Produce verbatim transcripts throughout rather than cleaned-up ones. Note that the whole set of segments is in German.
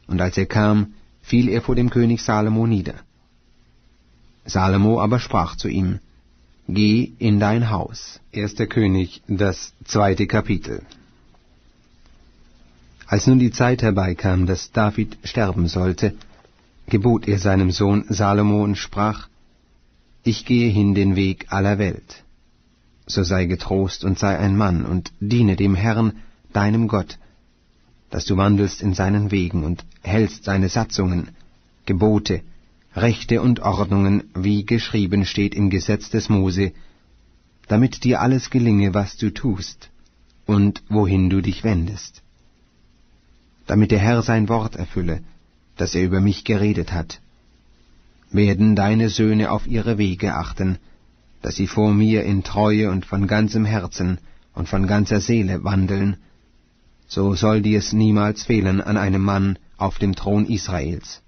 und als er kam, fiel er vor dem König Salomo nieder. Salomo aber sprach zu ihm: Geh in dein Haus. Erster König, das zweite Kapitel. Als nun die Zeit herbeikam, dass David sterben sollte, gebot er seinem Sohn Salomo und sprach: Ich gehe hin den Weg aller Welt. So sei getrost und sei ein Mann und diene dem Herrn, deinem Gott, dass du wandelst in seinen Wegen und hältst seine Satzungen, Gebote, Rechte und Ordnungen, wie geschrieben steht im Gesetz des Mose, damit dir alles gelinge, was du tust und wohin du dich wendest. Damit der Herr sein Wort erfülle, das er über mich geredet hat, werden deine Söhne auf ihre Wege achten, dass sie vor mir in Treue und von ganzem Herzen und von ganzer Seele wandeln, so soll dir's niemals fehlen an einem Mann auf dem Thron Israels.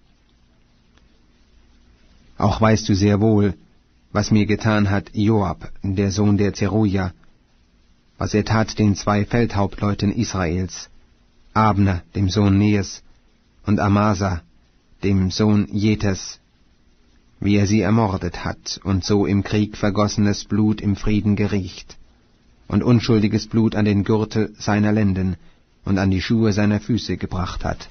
Auch weißt du sehr wohl, was mir getan hat Joab, der Sohn der Zeruja, was er tat den zwei Feldhauptleuten Israels, Abner, dem Sohn Neers, und Amasa, dem Sohn Jeters, wie er sie ermordet hat und so im Krieg vergossenes Blut im Frieden geriecht und unschuldiges Blut an den Gürtel seiner Lenden und an die Schuhe seiner Füße gebracht hat.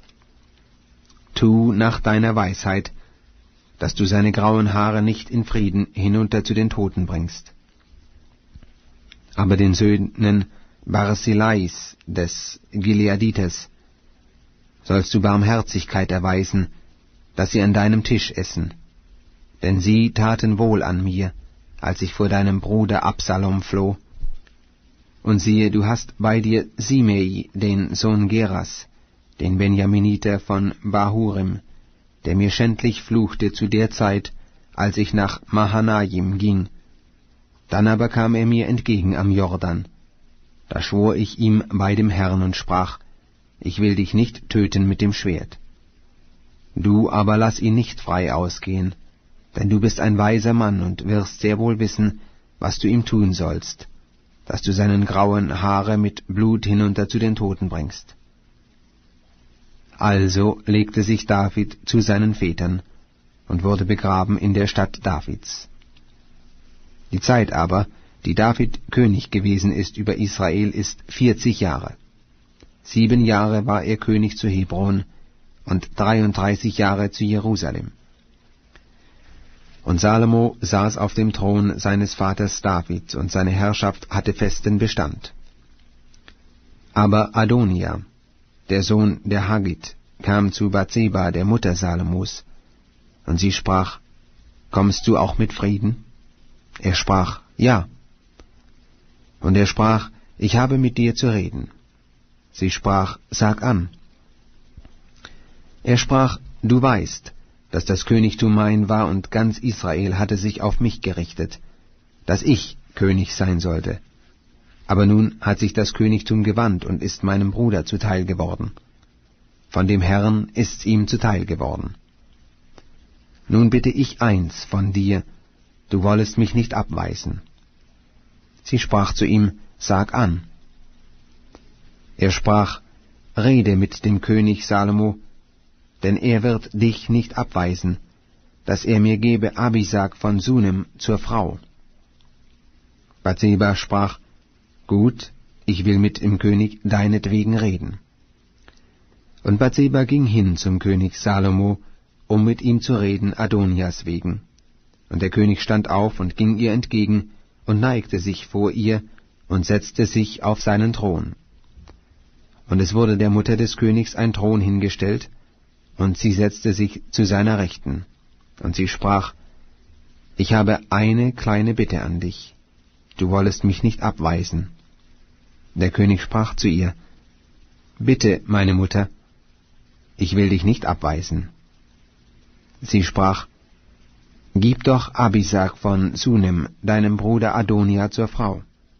Tu nach deiner Weisheit, dass du seine grauen Haare nicht in Frieden hinunter zu den Toten bringst. Aber den Söhnen Barzillais des Gileadites sollst du Barmherzigkeit erweisen, dass sie an deinem Tisch essen, denn sie taten wohl an mir, als ich vor deinem Bruder Absalom floh. Und siehe, du hast bei dir Simei, den Sohn Geras, den Benjaminiter von Bahurim, der mir schändlich fluchte zu der Zeit, als ich nach Mahanaim ging. Dann aber kam er mir entgegen am Jordan. Da schwor ich ihm bei dem Herrn und sprach: Ich will dich nicht töten mit dem Schwert. Du aber lass ihn nicht frei ausgehen, denn du bist ein weiser Mann und wirst sehr wohl wissen, was du ihm tun sollst, dass du seinen grauen Haare mit Blut hinunter zu den Toten bringst. Also legte sich David zu seinen Vätern und wurde begraben in der Stadt Davids. Die Zeit aber, die David König gewesen ist über Israel, ist vierzig Jahre. Sieben Jahre war er König zu Hebron und dreiunddreißig Jahre zu Jerusalem. Und Salomo saß auf dem Thron seines Vaters David, und seine Herrschaft hatte festen Bestand. Aber Adonia, der Sohn der Haggit, kam zu Bathseba, der Mutter Salomos, und sie sprach: Kommst du auch mit Frieden? Er sprach: Ja. Und er sprach: Ich habe mit dir zu reden. Sie sprach: Sag an. Er sprach: Du weißt, dass das Königtum mein war, und ganz Israel hatte sich auf mich gerichtet, dass ich König sein sollte. Aber nun hat sich das Königtum gewandt und ist meinem Bruder zuteil geworden. Von dem Herrn ist's ihm zuteil geworden. Nun bitte ich eins von dir, du wollest mich nicht abweisen. Sie sprach zu ihm: Sag an. Er sprach: Rede mit dem König Salomo, denn er wird dich nicht abweisen, dass er mir gebe Abisag von Sunem zur Frau. Bathseba sprach: Gut, ich will mit dem König deinetwegen reden. Und Bathseba ging hin zum König Salomo, um mit ihm zu reden Adonias wegen. Und der König stand auf und ging ihr entgegen und neigte sich vor ihr und setzte sich auf seinen Thron. Und es wurde der Mutter des Königs ein Thron hingestellt, und sie setzte sich zu seiner Rechten. Und sie sprach: Ich habe eine kleine Bitte an dich, du wollest mich nicht abweisen. Der König sprach zu ihr: Bitte, meine Mutter, ich will dich nicht abweisen. Sie sprach: Gib doch Abisag von Sunem, deinem Bruder Adonia, zur Frau.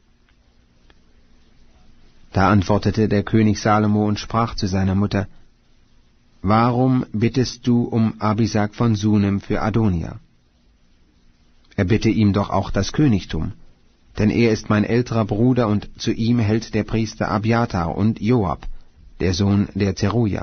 Da antwortete der König Salomo und sprach zu seiner Mutter: Warum bittest du um Abisag von Sunem für Adonia? Er bitte ihm doch auch das Königtum, denn er ist mein älterer Bruder, und zu ihm hält der Priester Abiathar und Joab, der Sohn der Zeruja.